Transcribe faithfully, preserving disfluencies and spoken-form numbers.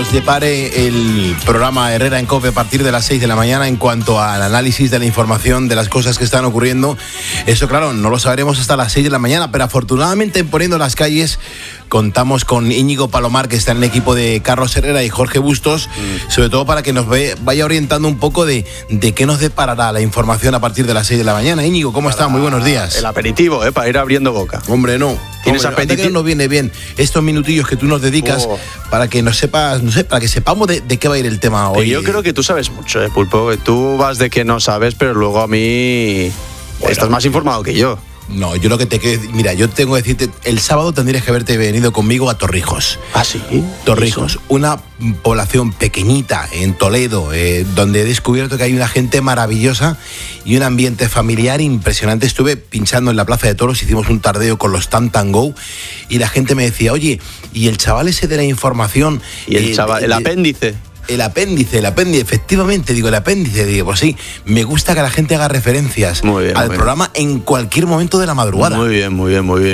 nos depare el programa Herrera en COPE a partir de las seis de la mañana en cuanto al análisis de la información de las cosas que están ocurriendo. Eso, claro, no lo sabremos hasta las seis de la mañana, pero afortunadamente en Poniendo las Calles contamos con Íñigo Palomar, que está en el equipo de Carlos Herrera y Jorge Bustos, mm. sobre todo para que nos ve, vaya orientando un poco de, de qué nos deparará la información a partir de las seis de la mañana. Íñigo, ¿cómo está? Muy buenos días. El aperitivo, ¿eh? Para ir abriendo boca. Hombre, no. ¿Tienes apetito? Que nos viene bien estos minutillos que tú nos dedicas oh. para que nos sepas, no sé, para que sepamos de, de qué va a ir el tema hoy. Yo creo que tú sabes mucho, ¿eh, Pulpo? Tú vas de que no sabes, pero luego a mí bueno, estás más informado que yo. No, yo lo que te quiero... Mira, yo tengo que decirte, el sábado tendrías que haberte venido conmigo a Torrijos. ¿Ah, sí? Torrijos, ¿eso? Una población pequeñita en Toledo, eh, donde he descubierto que hay una gente maravillosa y un ambiente familiar impresionante. Estuve pinchando en la Plaza de Toros, hicimos un tardeo con los Tam Tam Go y la gente me decía, oye, ¿y el chaval ese de la información? ¿Y el eh, chaval, el, el apéndice? El apéndice, el apéndice, efectivamente, digo, el apéndice, digo, pues sí, me gusta que la gente haga referencias muy bien, al muy programa bien. En cualquier momento de la madrugada. Muy bien, muy bien, muy bien.